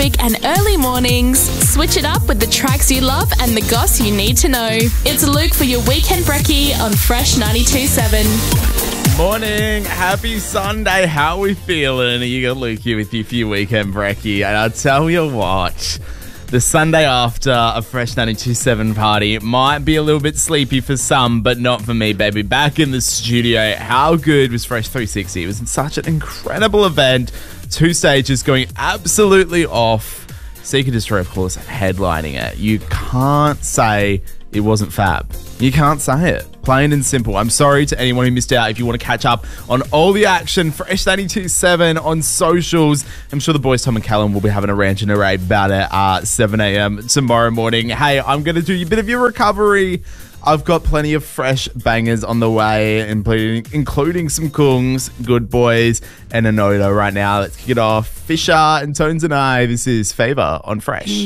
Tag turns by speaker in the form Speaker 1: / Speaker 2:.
Speaker 1: traffic and early mornings, switch it up with the tracks you love and the goss you need to know. It's Luke for your Weekend Brekkie on Fresh 92.7.
Speaker 2: Morning, happy Sunday. How are we feeling? You got Luke here with you for your Weekend Brekkie. And I'll tell you what, the Sunday after a Fresh 92.7 party might be a little bit sleepy for some, but not for me, baby. Back in the studio, how good was Fresh 360? It was such an incredible event. 2 stages going absolutely off. Seeker Destroy, of course, headlining it. You can't say it wasn't fab. You can't say it. Plain and simple. I'm sorry to anyone who missed out. If you want to catch up on all the action, Fresh 92.7 on socials. I'm sure the boys Tom and Callum will be having a rant and a rave about it at 7 a.m. tomorrow morning. Hey, I'm going to do a bit of your recovery. I've got plenty of fresh bangers on the way, including some Kungs, Good Boys, and Anoda right now. Let's kick it off. Fisher and Tones and I. This is Favour on Fresh.